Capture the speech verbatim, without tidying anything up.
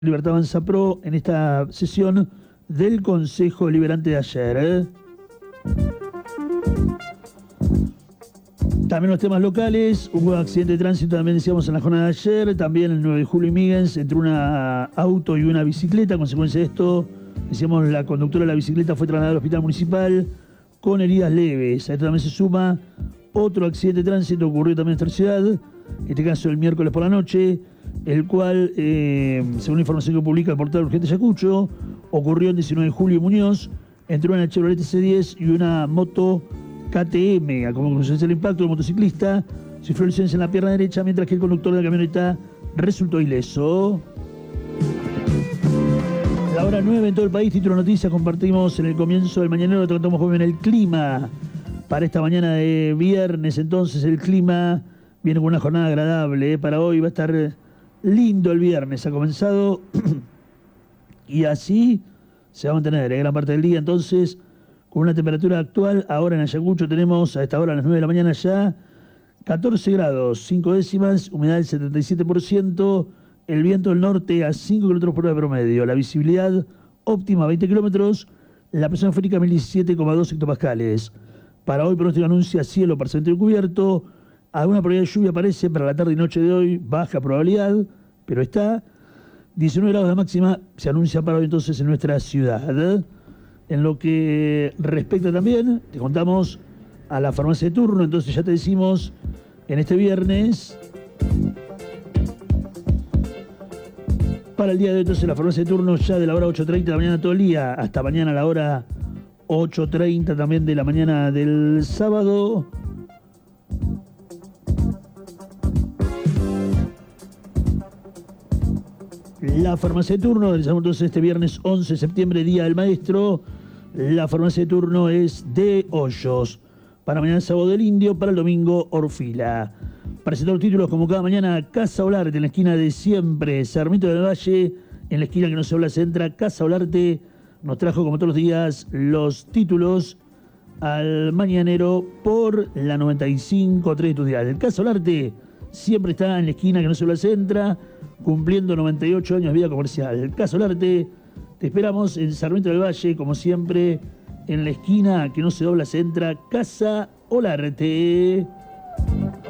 Libertad Avanza Pro en esta sesión del Consejo Deliberante de ayer. ¿eh? También los temas locales, hubo accidente de tránsito, también decíamos en la jornada de ayer, también el nueve de julio y Miguens, entre un auto y una bicicleta. A consecuencia de esto, decíamos, la conductora de la bicicleta fue trasladada al hospital municipal con heridas leves. A esto también se suma otro accidente de tránsito, ocurrió también en esta ciudad, en este caso el miércoles por la noche, el cual, eh, según la información que publica el portal Urgente Ayacucho, ocurrió el diecinueve de julio en Muñoz, entre una Chevrolet C diez y una moto K T M. A como consecuencia del impacto, el motociclista sufrió lesiones en la pierna derecha, mientras que el conductor de la camioneta resultó ileso. La hora nueve en todo el país, título de noticias, compartimos en el comienzo del mañanero, tratamos muy bien el clima. Para esta mañana de viernes, entonces, el clima viene con una jornada agradable. ¿eh? Para hoy va a estar lindo el viernes, ha comenzado y así se va a mantener ¿eh? gran parte del día. Entonces, con una temperatura actual, ahora en Ayacucho tenemos a esta hora a las nueve de la mañana ya catorce grados, cinco décimas, humedad del setenta y siete por ciento, el viento del norte a cinco kilómetros por hora de promedio, la visibilidad óptima veinte kilómetros, la presión atmosférica mil diecisiete coma dos hectopascales. Para hoy pronóstico anuncia cielo parcialmente cubierto, alguna probabilidad de lluvia aparece para la tarde y noche de hoy, baja probabilidad, pero está. diecinueve grados de máxima se anuncia para hoy entonces en nuestra ciudad. En lo que respecta también, te contamos a la farmacia de turno, entonces ya te decimos, en este viernes, para el día de hoy entonces la farmacia de turno ya de la hora ocho treinta de la mañana todo el día, hasta mañana a la hora ocho treinta también de la mañana del sábado. La farmacia de turno, realizamos entonces este viernes once de septiembre, Día del Maestro. La farmacia de turno es de Hoyos. Para mañana sábado del Indio, para el domingo Orfila. Presentó los títulos como cada mañana, Casa Olarte en la esquina de siempre, Sarmiento del Valle, en la esquina que no se habla se entra, Casa Olarte. Nos trajo como todos los días los títulos al mañanero por la noventa y cinco punto tres estudial. El Casa Olarte siempre está en la esquina que no se habla se entra, cumpliendo noventa y ocho años de vida comercial. El Casa Olarte, te esperamos en Sarmiento del Valle, como siempre, en la esquina que no se dobla se entra, Casa Olarte.